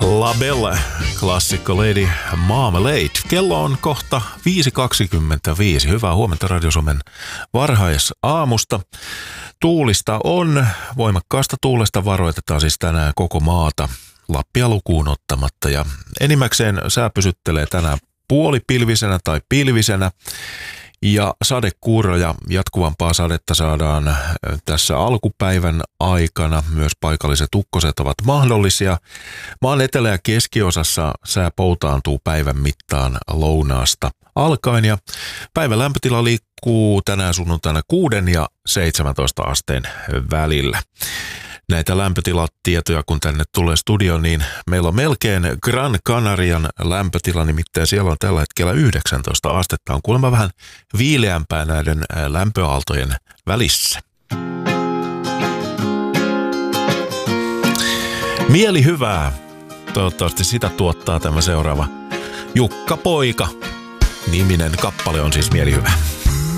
La Belle, klassikko Lady Marmalade. Kello on kohta 5.25. Hyvää huomenta Radio Suomen varhaisaamusta. Tuulista on, voimakkaasta tuulesta varoitetaan siis tänään koko maata, Lappia lukuun ottamatta. Ja enimmäkseen sää pysyttelee tänään puolipilvisenä tai pilvisenä. Ja sadekuuroja, jatkuvampaa sadetta saadaan tässä alkupäivän aikana. Myös paikalliset ukkoset ovat mahdollisia. Maan etelä- ja keskiosassa sää poutaantuu päivän mittaan lounaasta alkaen. Ja päivän lämpötila liikkuu tänään sunnuntaina 6 ja 17 asteen välillä. Näitä lämpötilatietoja, kun tänne tulee studio, niin meillä on melkein Gran Canarian lämpötila, nimittäin siellä on tällä hetkellä 19 astetta. On kuulemma vähän viileämpää näiden lämpöaaltojen välissä. Mieli hyvää. Toivottavasti sitä tuottaa tämä seuraava Jukka Poika. Niminen kappale on siis Mieli hyvä.